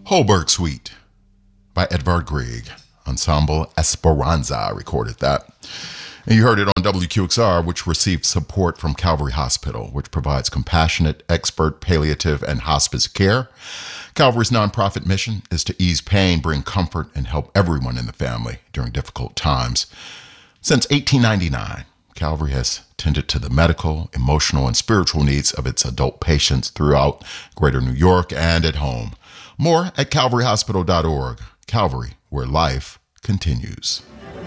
Holberg Suite by Edvard Grieg. Ensemble Esperanza recorded that. And you heard it on WQXR, which received support from Calvary Hospital, which provides compassionate, expert palliative and hospice care. Calvary's nonprofit mission is to ease pain, bring comfort, and help everyone in the family during difficult times. Since 1899, Calvary has tended to the medical, emotional, and spiritual needs of its adult patients throughout Greater New York and at home. More at calvaryhospital.org. Calvary, where life continues.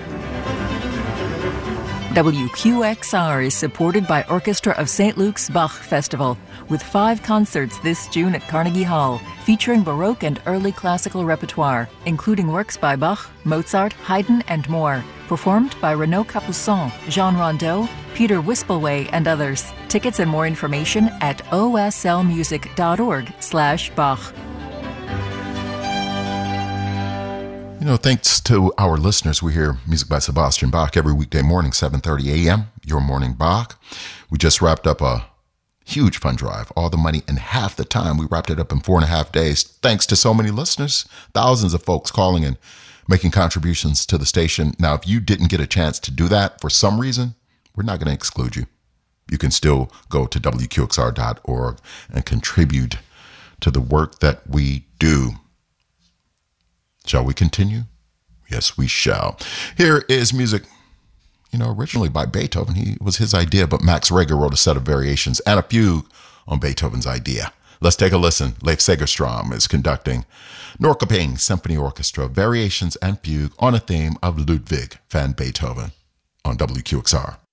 WQXR is supported by Orchestra of St. Luke's Bach Festival, with 5 concerts this June at Carnegie Hall, featuring Baroque and early classical repertoire, including works by Bach, Mozart, Haydn, and more, performed by Renaud Capuçon, Jean Rondeau, Peter Wispelwey, and others. Tickets and more information at oslmusic.org/Bach. You know, thanks to our listeners, we hear music by Sebastian Bach every weekday morning, 7:30 a.m., Your Morning Bach. We just wrapped up a huge fund drive, all the money in half the time. We wrapped it up in 4.5 days, thanks to so many listeners, thousands of folks calling and making contributions to the station. Now, if you didn't get a chance to do that for some reason, we're not going to exclude you. You can still go to WQXR.org and contribute to the work that we do. Shall we continue? Yes, we shall. Here is music, originally by Beethoven. It was his idea, but Max Reger wrote a set of variations and a fugue on Beethoven's idea. Let's take a listen. Leif Segerstrom is conducting Norrköping Symphony Orchestra, variations and fugue on a theme of Ludwig van Beethoven on WQXR.